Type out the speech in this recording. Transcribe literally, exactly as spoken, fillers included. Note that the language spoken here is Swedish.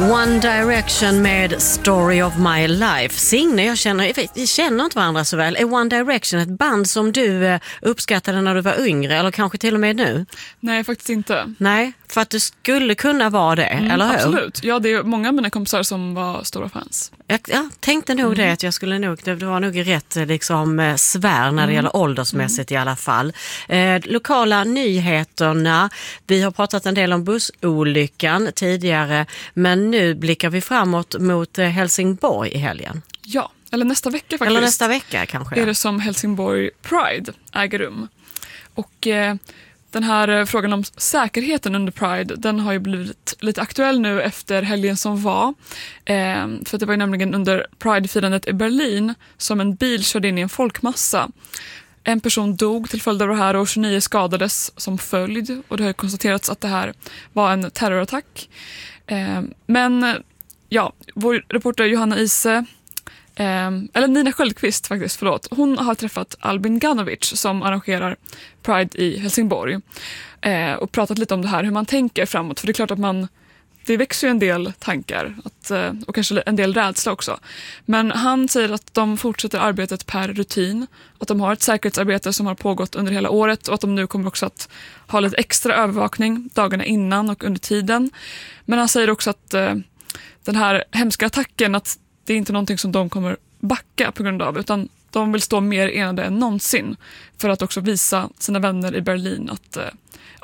One Direction med Story of My Life. Signe, jag känner, vi känner inte varandra så väl. Är One Direction ett band som du uppskattade när du var yngre eller kanske till och med nu? Nej, faktiskt inte. Nej, för att det skulle kunna vara det, Mm, eller hur? absolut. Ja, det är många av mina kompisar som var stora fans. Jag, jag tänkte nog Mm. det, att jag skulle nog, det var nog rätt liksom, svär när det Mm. gäller åldersmässigt mm. i alla fall. Eh, lokala nyheterna, vi har pratat en del om bussolyckan tidigare, men nu blickar vi framåt mot eh, Helsingborg i helgen. Ja, eller nästa vecka faktiskt. Eller nästa vecka kanske. Är det som Helsingborg Pride äger rum. Och eh, den här frågan om säkerheten under Pride, den har ju blivit lite aktuell nu efter helgen som var. Eh, för det var ju nämligen under Pride-firandet i Berlin som en bil körde in i en folkmassa. En person dog till följd av det här och tjugonio skadades som följd. Och det har konstaterats att det här var en terrorattack. Eh, men ja, vår reporter Johanna Ise, eh, eller Nina Sköldqvist faktiskt, förlåt. Hon har träffat Albin Ganovic som arrangerar Pride i Helsingborg. Eh, och pratat lite om det här, hur man tänker framåt. För det är klart att man, det växer ju en del tankar att, och kanske en del rädsla också. Men han säger att de fortsätter arbetet per rutin. Att de har ett säkerhetsarbete som har pågått under hela året och att de nu kommer också att ha lite extra övervakning dagarna innan och under tiden. Men han säger också att eh, den här hemska attacken, att det är inte någonting som de kommer backa på grund av, utan de vill stå mer enade än någonsin för att också visa sina vänner i Berlin att